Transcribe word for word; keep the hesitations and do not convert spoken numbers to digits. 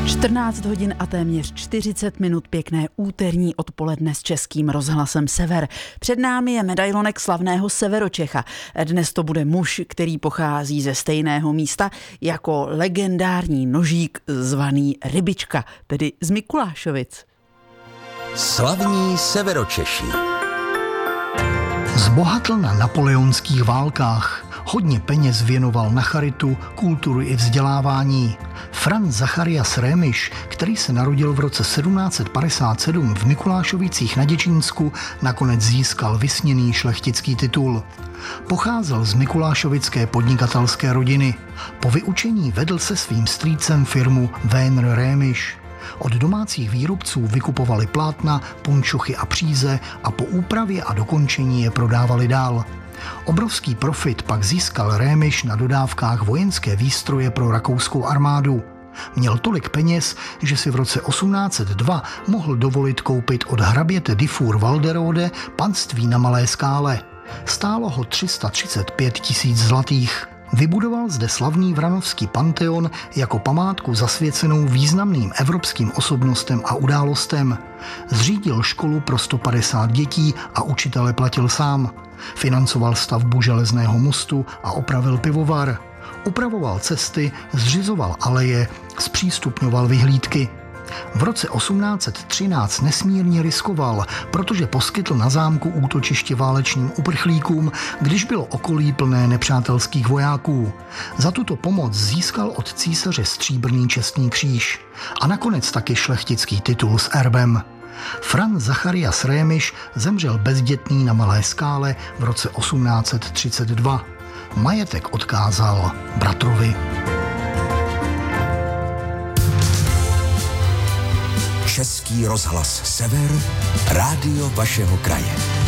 čtrnáct hodin a téměř čtyřicet minut, pěkné úterní odpoledne s Českým rozhlasem Sever. Před námi je medailonek slavného Severočecha. Dnes to bude muž, který pochází ze stejného místa jako legendární nožík zvaný Rybička, tedy z Mikulášovic. Slavní Severočeši. Zbohatl na napoleonských válkách. Hodně peněz věnoval na charitu, kulturu i vzdělávání. Franz Zacharias Rémiš, který se narodil v roce sedmnáct set padesát sedm v Mikulášovicích na Děčínsku, nakonec získal vysněný šlechtický titul. Pocházel z mikulášovické podnikatelské rodiny. Po vyučení vedl se svým strýcem firmu Weinr Rémiš. Od domácích výrobců vykupovali plátna, punčochy a příze a po úpravě a dokončení je prodávali dál. Obrovský profit pak získal Rémiš na dodávkách vojenské výstroje pro rakouskou armádu. Měl tolik peněz, že si v roce osmnáct set dva mohl dovolit koupit od hraběte Diffur-Walderode panství na Malé Skále. Stálo ho tři sta třicet pět tisíc zlatých. Vybudoval zde slavný Vranovský panteon jako památku zasvěcenou významným evropským osobnostem a událostem. Zřídil školu pro sto padesát dětí a učitele platil sám. Financoval stavbu železného mostu a opravil pivovar. Upravoval cesty, zřizoval aleje, zpřístupňoval vyhlídky. V roce osmnáct set třináct nesmírně riskoval, protože poskytl na zámku útočiště válečným uprchlíkům, když bylo okolí plné nepřátelských vojáků. Za tuto pomoc získal od císaře stříbrný čestný kříž a nakonec taky šlechtický titul s erbem. Franz Zacharias Rémiš zemřel bezdětný na Malé Skále v roce osmnáct set třicet dva. Majetek odkázal bratrovi. Český rozhlas Sever, rádio vašeho kraje.